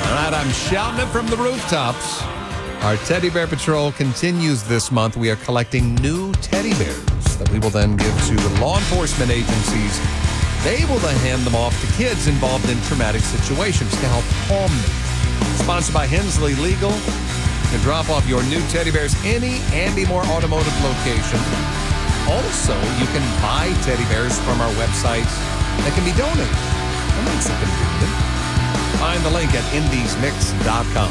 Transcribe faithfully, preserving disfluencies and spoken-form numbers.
All right, I'm shouting it from the rooftops. Our Teddy Bear Patrol continues this month. We are collecting new teddy bears that we will then give to the law enforcement agencies. They will then hand them off to kids involved in traumatic situations to help calm them. Sponsored by Hensley Legal. You can drop off your new teddy bears any Andy Moore Automotive location. Also, you can buy teddy bears from our website that can be donated. That makes it convenient. Find the link at indies mix dot com.